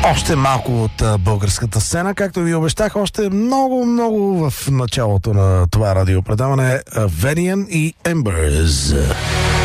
Още малко от българската сцена, както ви обещах, още много в началото на това радиопредаване. Venian и Embers.